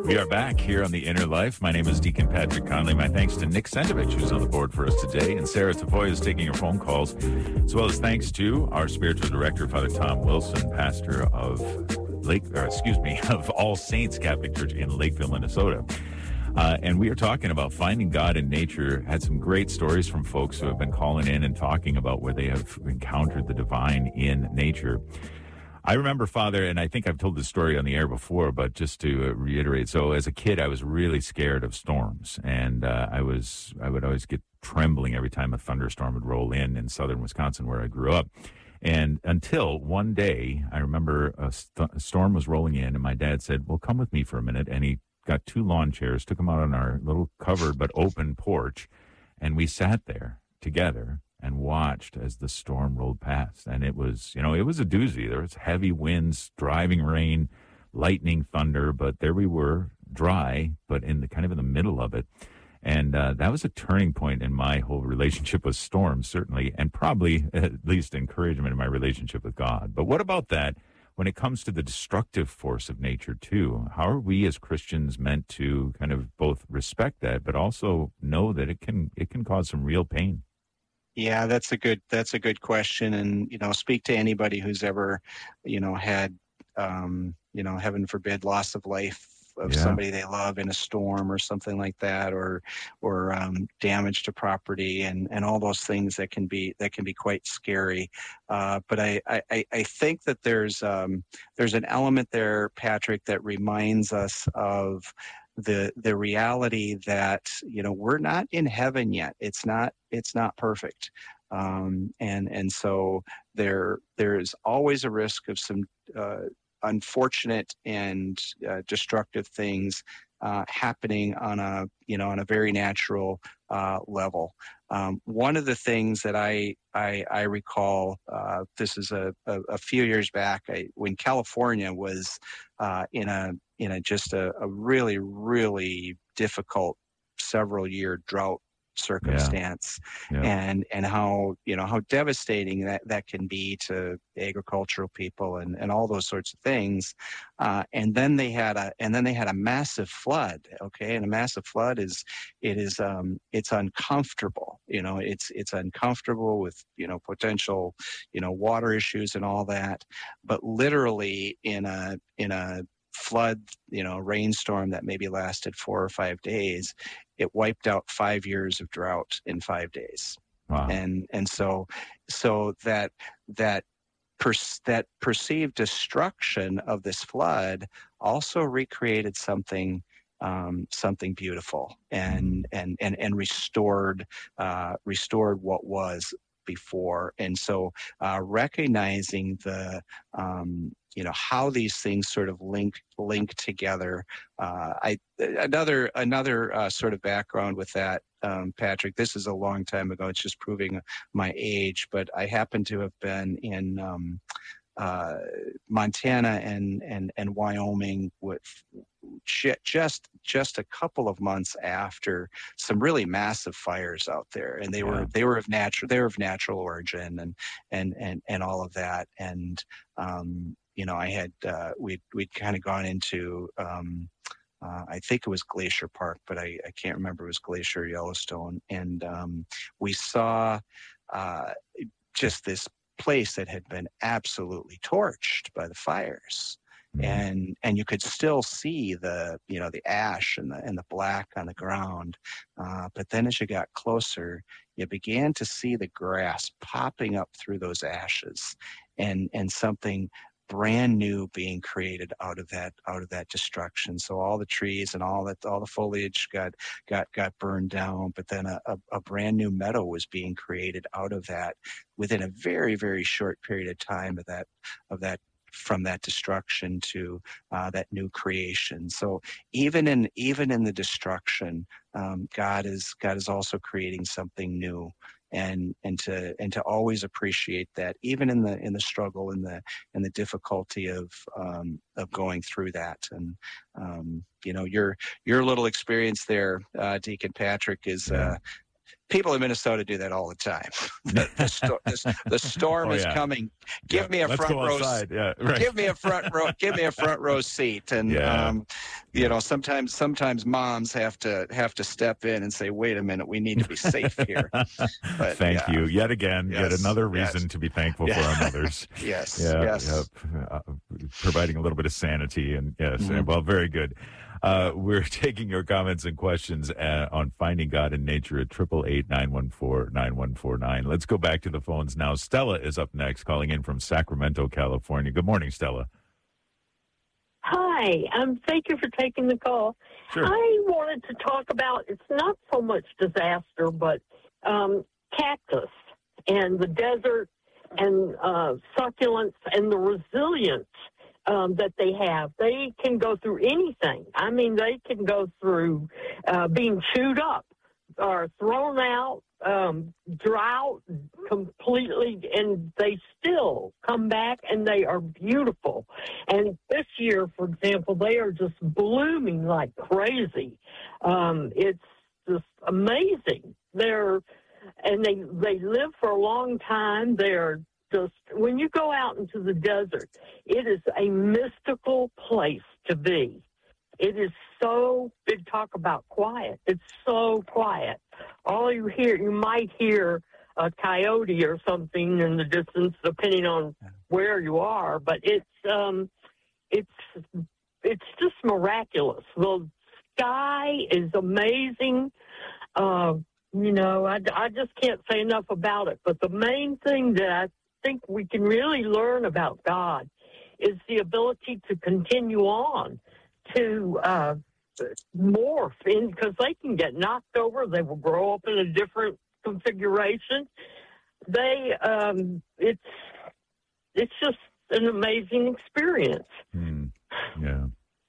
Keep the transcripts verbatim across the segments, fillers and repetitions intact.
We are back here on The Inner Life. My name is Deacon Patrick Conley. My thanks to Nick Sentovich, who's on the board for us today, and Sarah Tafoya is taking your phone calls, as well as thanks to our spiritual director, Father Tom Wilson, pastor of Lake, or excuse me, of All Saints Catholic Church in Lakeville, Minnesota. Uh, and we are talking about finding God in nature. Had some great stories from folks who have been calling in and talking about where they have encountered the divine in nature. I remember, Father, and I think I've told this story on the air before, but just to uh, reiterate, so as a kid, I was really scared of storms, and uh, I was I would always get trembling every time a thunderstorm would roll in in southern Wisconsin, where I grew up. And until one day, I remember a, st- a storm was rolling in, and my dad said, well, come with me for a minute, and he got two lawn chairs, took them out on our little covered but open porch, and we sat there together and watched as the storm rolled past. And it was, you know, it was a doozy. There was heavy winds, driving rain, lightning, thunder, but there we were, dry, but in the kind of in the middle of it. And uh, that was a turning point in my whole relationship with storms, certainly, and probably at least encouragement in my relationship with God. But what about that when it comes to the destructive force of nature, too? How are we as Christians meant to kind of both respect that, but also know that it can it can cause some real pain? Yeah, that's a good that's a good question, and you know, speak to anybody who's ever, you know, had, um, you know, heaven forbid, loss of life of Yeah. somebody they love in a storm or something like that, or or um, damage to property, and, and all those things that can be that can be quite scary. Uh, but I, I I think that there's um, there's an element there, Patrick, that reminds us of the the reality that, you know, we're not in heaven yet. It's not it's not perfect, um, and and so there there is always a risk of some uh, unfortunate and uh, destructive things uh, happening on a you know on a very natural uh, level. Um, one of the things that I I, I recall, uh, this is a, a, a few years back, I, when California was uh, in a in a just a, a really really difficult several year drought circumstance, Yeah. Yeah. and and how you know how devastating that that can be to agricultural people and and all those sorts of things. Uh, and then they had a and then they had a massive flood. Okay, and a massive flood is it is um, it's uncomfortable. You know, it's it's uncomfortable with you know potential you know water issues and all that. But literally in a in a flood, you know, rainstorm that maybe lasted four or five days, it wiped out five years of drought in five days. Wow. And and so so that that per, that perceived destruction of this flood also recreated something um, something beautiful and and and and restored uh, restored what was before. And so uh, recognizing the um, you know how these things sort of link link together. Uh, I another another uh, sort of background with that, um, Patrick. This is a long time ago. It's just proving my age, but I happen to have been in um, uh, Montana and and and Wyoming with just just a couple of months after some really massive fires out there, and they Yeah. were they were of natural they were of natural origin and and and and all of that. And um, you know, I had uh, we'd we'd kind of gone into um, uh, I think it was Glacier Park, but I, I can't remember. It was Glacier Yellowstone, and um, we saw uh, just this place that had been absolutely torched by the fires. Mhm. And and you could still see the you know the ash and the and the black on the ground, uh, but then as you got closer, you began to see the grass popping up through those ashes, and and something brand new being created out of that out of that destruction. So all the trees and all that all the foliage got got got burned down, but then a, a, a brand new meadow was being created out of that within a very very short period of time of that of that. From that destruction to uh, that new creation. So even in even in the destruction, um, God is God is also creating something new, and and to and to always appreciate that, even in the in the struggle and the and the difficulty of um, of going through that. And um, you know, your your little experience there, uh, Deacon Patrick, is. Yeah. Uh, people in Minnesota do that all the time. the, the, sto- the, the storm oh, is yeah. coming. Give yeah. me a Let's front go row. outside. Yeah, right. Give me a front row. Give me a front row seat. And yeah. um, you know, sometimes sometimes moms have to have to step in and say, "Wait a minute, we need to be safe here." But, Thank yeah. you yet again. Yes. Yet another reason yes. to be thankful yeah. for our mothers. yes. Yeah. Yes. Yep. Uh, providing a little bit of sanity and yes. Mm-hmm. Well, very good. Uh, we're taking your comments and questions uh, on Finding God in Nature at triple eight nine one four nine one four nine. Let's go back to the phones now. Stella is up next, calling in from Sacramento, California. Good morning, Stella. Hi, um, thank you for taking the call. Sure. I wanted to talk about, it's not so much disaster, but um, cactus and the desert and uh, succulents and the resilience um, that they have. They can go through anything. I mean, they can go through uh, being chewed up or thrown out, um, drought completely, and they still come back and they are beautiful. And this year, for example, they are just blooming like crazy. Um, it's just amazing. They're, and they, they live for a long time. They're just, when you go out into the desert, it is a mystical place to be. It is so, big talk about quiet. It's so quiet. All you hear, you might hear a coyote or something in the distance, depending on where you are. But it's, um, it's, it's just miraculous. The sky is amazing. Uh, you know, I, I just can't say enough about it. But the main thing that I think we can really learn about God is the ability to continue on, to uh, morph in, because they can get knocked over. They will grow up in a different configuration. They, um, it's, it's just an amazing experience. Mm. Yeah.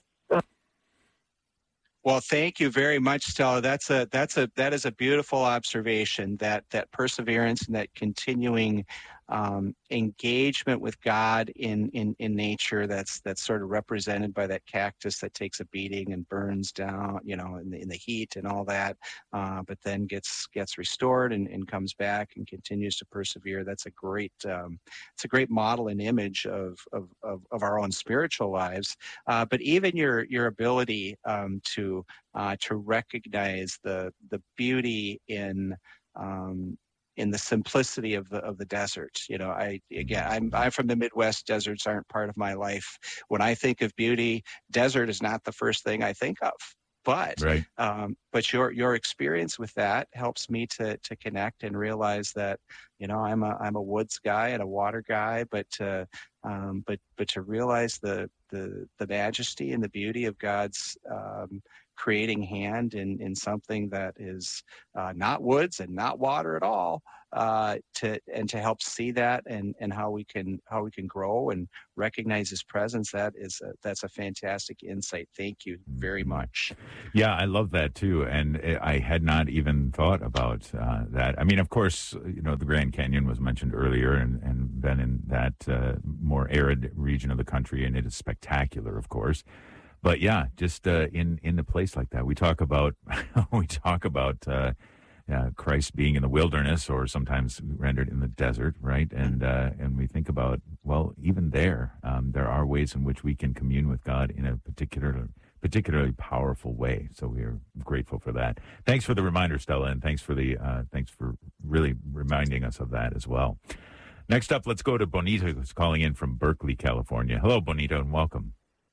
Well, thank you very much, Stella. That's a that's a that is a beautiful observation. That that perseverance and that continuing um, engagement with God in, in in nature. That's that's sort of represented by that cactus that takes a beating and burns down, you know, in the in the heat and all that, uh, but then gets gets restored and, and comes back and continues to persevere. That's a great um, it's a great model and image of of of, of our own spiritual lives. Uh, but even your your ability um, to uh, to recognize the the beauty in um, in the simplicity of the of the desert. You know, I again, I'm I'm from the Midwest. Deserts aren't part of my life. When I think of beauty, desert is not the first thing I think of. But right. um, but your your experience with that helps me to to connect and realize that, you know, I'm a I'm a woods guy and a water guy, but uh, um, but but to realize the the the majesty and the beauty of God's um, creating hand in in something that is uh, not woods and not water at all, uh, to and to help see that and and how we can how we can grow and recognize His presence. That is a, that's a fantastic insight. Thank you very much. Yeah, I love that too, and I had not even thought about uh, that. I mean, of course, you know, the Grand Canyon was mentioned earlier, and and been in that uh, more arid region of the country, and it is spectacular, of course. But yeah, just uh, in in a place like that, we talk about we talk about uh, uh, Christ being in the wilderness, or sometimes rendered in the desert, right? And uh, and we think about, well, even there, um, there are ways in which we can commune with God in a particular particularly powerful way. So we are grateful for that. Thanks for the reminder, Stella, and thanks for the uh, thanks for really reminding us of that as well. Next up, let's go to Bonita, who's calling in from Berkeley, California. Hello, Bonita, and welcome.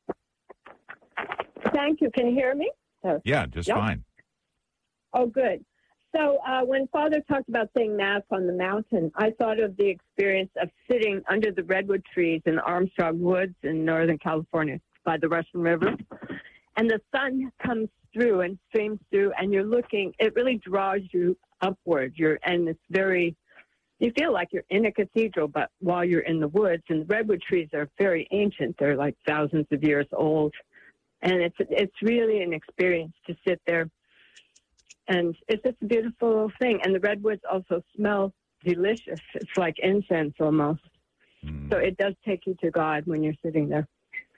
Thank you. Can you hear me? Oh. Yeah, just yep. fine. Oh, good. So uh, when Father talked about saying Mass on the mountain, I thought of the experience of sitting under the redwood trees in the Armstrong Woods in Northern California by the Russian River. And the sun comes through and streams through, and you're looking, it really draws you upward. You're, and it's very, you feel like you're in a cathedral, but while you're in the woods. And the redwood trees are very ancient. They're like thousands of years old. And it's it's really an experience to sit there. And it's just a beautiful thing. And the redwoods also smell delicious. It's like incense almost. Mm. So it does take you to God when you're sitting there.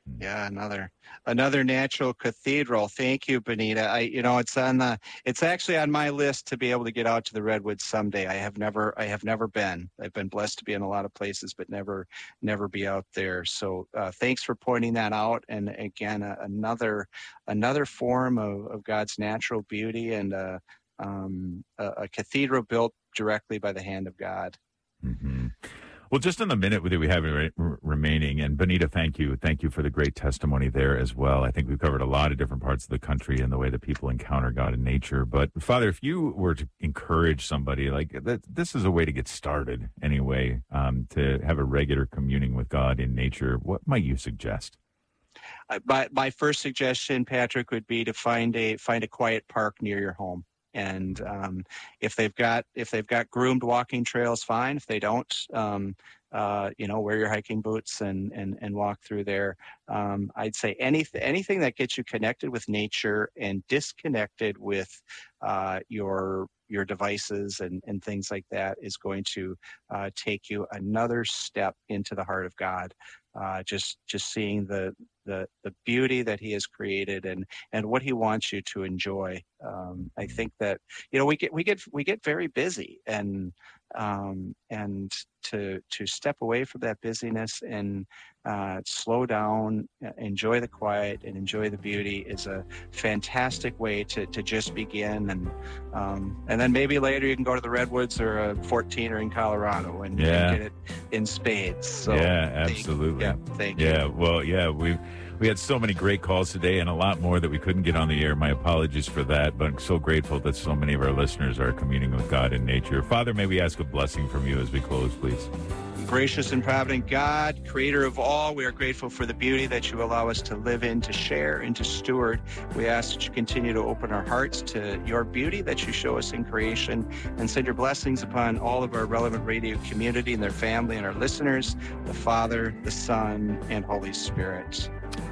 Yeah, another another natural cathedral. Thank you, Benita. I, you know, it's on the it's actually on my list to be able to get out to the Redwoods someday. I have never I have never been. I've been blessed to be in a lot of places, but never never be out there. So uh, thanks for pointing that out. And again, uh, another another form of, of God's natural beauty, and uh, um, a, a cathedral built directly by the hand of God. Mm-hmm. Well, just in the minute that we have re- remaining, and Benita, thank you. Thank you for the great testimony there as well. I think we've covered a lot of different parts of the country and the way that people encounter God in nature. But, Father, if you were to encourage somebody, like that, this is a way to get started anyway, um, to have a regular communing with God in nature, what might you suggest? Uh, my, my first suggestion, Patrick, would be to find a find a quiet park near your home. And um, if they've got if they've got groomed walking trails, fine. If they don't, um, uh, you know, wear your hiking boots and and and walk through there. Um, I'd say anything anything that gets you connected with nature and disconnected with uh, your your devices and, and things like that is going to uh, take you another step into the heart of God. Uh, just just seeing the the the beauty that He has created and and what He wants you to enjoy. Um, I think that you know we get we get we get very busy, and um, and to to step away from that busyness and uh, slow down, enjoy the quiet, and enjoy the beauty is a fantastic way to to just begin. And um, and then maybe later you can go to the Redwoods or a fourteen or in Colorado and, yeah. and get it in spades. So yeah, absolutely. Thank, yeah, thank you. Yeah, well, yeah, we we had so many great calls today and a lot more that we couldn't get on the air. My apologies for that, but I'm so grateful that so many of our listeners are communing with God in nature. Father, may we ask a blessing from you as we close, please? Gracious and provident God, creator of all, we are grateful for the beauty that you allow us to live in, to share, and to steward. We ask that you continue to open our hearts to your beauty that you show us in creation, and send your blessings upon all of our relevant radio community and their family and our listeners, the Father, the Son, and Holy Spirit.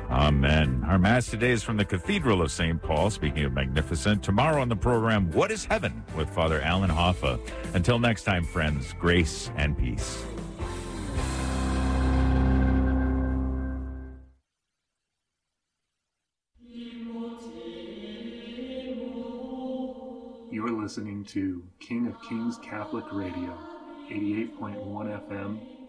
Amen. Our Mass today is from the Cathedral of Saint Paul. Speaking of magnificent, tomorrow on the program, What is Heaven? With Father Alan Hoffa. Until next time, friends, grace and peace. You're listening to King of Kings Catholic Radio, eighty-eight point one F M,